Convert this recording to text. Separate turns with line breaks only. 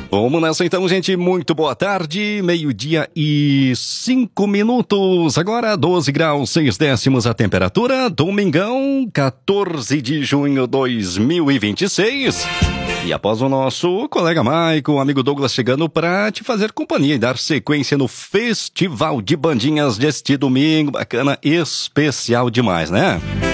Vamos nessa então, gente. Muito boa tarde. 12:05. Agora 12 graus 6 décimos a temperatura. Domingão, 14 de junho de 2026. E após o nosso colega Maico, o amigo Douglas chegando para te fazer companhia e dar sequência no Festival de Bandinhas deste domingo. Bacana, especial demais, né?